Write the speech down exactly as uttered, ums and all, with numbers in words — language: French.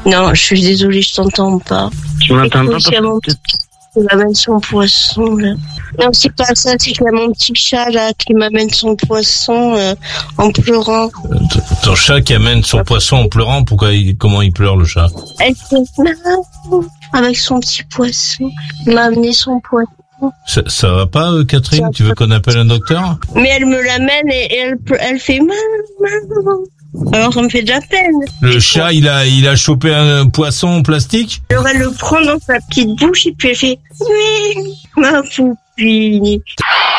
Non, je suis désolée, je t'entends pas. Tu m'entends pas? Il m'amène son poisson, là. Non, c'est pas ça, c'est qu'il y a mon petit chat, là, qui m'amène son poisson euh, en pleurant. Euh, t- ton chat qui amène son poisson en pleurant, pourquoi il, comment il pleure, le chat? Elle fait maman avec son petit poisson. Il m'a amené son poisson. Ça, ça va pas, euh, Catherine? Ça Tu veux qu'on appelle un docteur? Mais elle me l'amène et, et elle, elle fait maman. Alors ça me fait de la peine. Le chat, il a, il a chopé un poisson en plastique? Alors elle le prend dans sa petite bouche et puis elle fait oui, ma poupine.